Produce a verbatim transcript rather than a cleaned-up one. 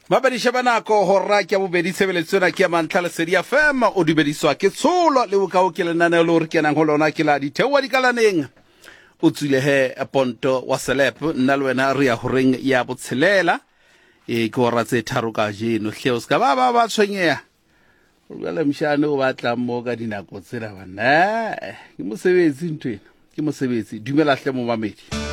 Mabadisha banako horra ke bobedi tshebeletsona ke mantlha le Sedi F M o dibediswa ke tsholo le bokao ke lenane le re kenang ho lona ke la dithewa dikalaneng o tsile he Ponto wa Celeb nna le wena re ya horeng ya botshelela e ke hora tse tharo ka jeno hle o ska ba ba ba tshwenyeha o bala mshane o batla mo ka dinako tsena bana ke mosebetsi ntwena ke mosebetsi dumela hle mo mamedi